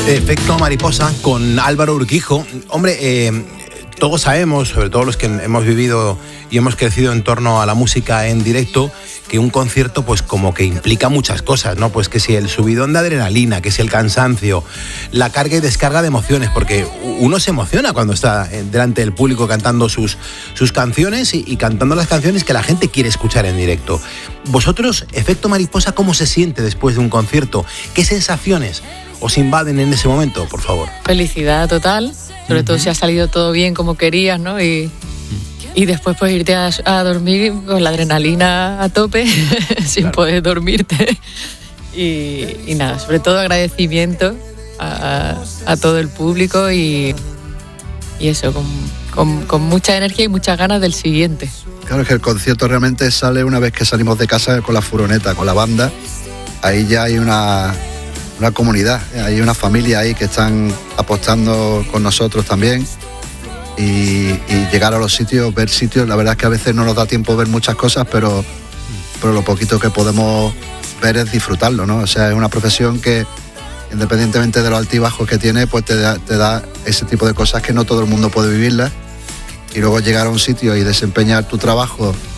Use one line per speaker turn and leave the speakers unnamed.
Efecto mariposa con Álvaro Urquijo. Hombre, todos sabemos, sobre todo los que hemos vivido y hemos crecido en torno a la música en directo, que un concierto pues como que implica muchas cosas, ¿no? Pues que si el subidón de adrenalina, que si el cansancio, la carga y descarga de emociones, porque uno se emociona cuando está delante del público cantando sus canciones y cantando las canciones que la gente quiere escuchar en directo. Vosotros, Efecto Mariposa, ¿cómo se siente después de un concierto? ¿Qué sensaciones os invaden en ese momento, por favor?
Felicidad total, sobre todo si ha salido todo bien como querías, ¿no? Y después pues irte a dormir con la adrenalina a tope, sin poder dormirte. Y nada, sobre todo agradecimiento a todo el público y eso, con mucha energía y muchas ganas del siguiente.
Claro, es que el concierto realmente sale una vez que salimos de casa con la furgoneta, con la banda. Ahí ya hay una comunidad, hay una familia ahí que están apostando con nosotros también. Y llegar a los sitios, ver sitios, la verdad es que a veces no nos da tiempo ver muchas cosas, pero lo poquito que podemos ver es disfrutarlo, ¿no? O sea, es una profesión que, independientemente de los altibajos que tiene, pues te da ese tipo de cosas que no todo el mundo puede vivirlas. Y luego llegar a un sitio y desempeñar tu trabajo